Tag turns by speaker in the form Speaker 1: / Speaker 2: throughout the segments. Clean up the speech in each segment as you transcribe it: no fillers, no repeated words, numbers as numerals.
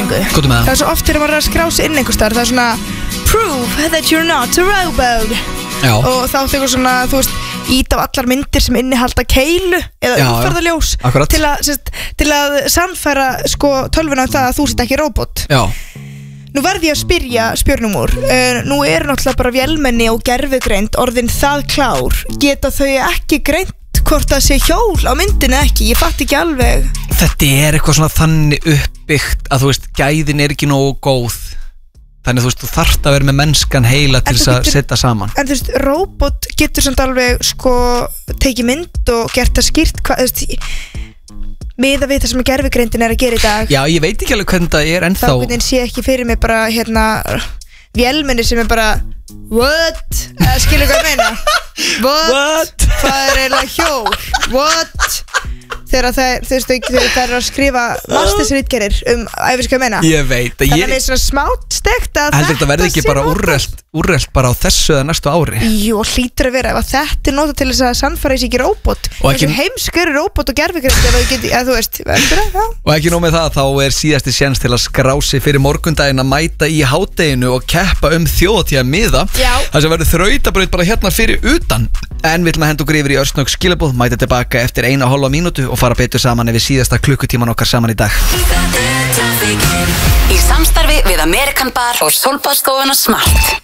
Speaker 1: pælingu.
Speaker 2: Hvað með það?
Speaker 1: Það er svo oft þegar maður er að skrá sig inn einhvers staðar, það er svona prove that you're not a robot.
Speaker 2: Já.
Speaker 1: Og þá tekur svona, þú veist, ít á allar myndir sem innihalda keilu eða umferðarljós til að sannfæra sko tölvuna um það að þú sért ekki robot.
Speaker 2: Já.
Speaker 1: Nú verð ég að spyrja spjörnum úr, nú eru náttúrulega bara vélmenni og gervigreind orðin það klár, geta þau ekki greint hvort það sé hjól á myndinu ekki? Ég fatt ekki alveg.
Speaker 2: Þetta er eitthvað svona þannig uppbyggt að þú veist, gæðin er ekki nógu góð. Þannig þú veist, þú þarft að vera með mennskan heila til þess að setja saman.
Speaker 1: En þú veist, robot getur samt alveg sko tekið mynd og gert það skýrt hvað, þú veist, miða við það sem gervigreindin er að gera í dag.
Speaker 2: Já, ég veit ekki alveg hvernig það er ennþá.
Speaker 1: Þá hvernig sé ekki fyrir mig bara vélmenni sem er bara what? Skilur hvað ég meina? What? Hvað er eiginlega hjól? What? Þegar það er að skrifa mastersritgerðir æfiska að meina.
Speaker 2: Ég veit að
Speaker 1: þannig að mér er svona smátt stekt að
Speaker 2: heldur þetta verði ekki bara úrrelt bara á þessu eða næstu ári?
Speaker 1: Jú, hlýtur að vera ef að þetta er notað til þess að sannfæra þessi ekki róbot þessu heimskeri róbot og gervigreind þú veist,
Speaker 2: og ekki nóg með það, þá er síðasti séns til að skrá sig fyrir morgundaginn að mæta í hádeginu og keppa þjóðhátíðarmiða. Það sem verður þrautabraut bara hérna fyrir utan. En við ætlum að henda okkur yfir í örsnögg skilaboð, mæta tilbaka eftir 1,5 mínútu og fara betur saman yfir síðasta klukkutíman okkar saman í dag.
Speaker 3: Í samstarfi við American Bar og Sólbaðsstofuna Smart.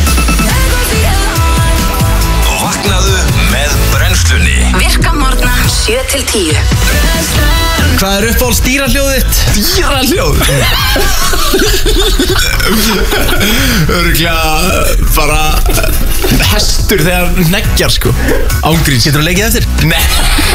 Speaker 4: Vaknaðu með brennslunni.
Speaker 3: Virka morgna 7-10.
Speaker 2: Hvað er uppáhalds dýrahljóð þitt?
Speaker 4: Dýrahljóð? Örugglega bara hestur þegar neggjar sko. Ángríns.
Speaker 2: Getur þú leikið eftir?
Speaker 4: Nei.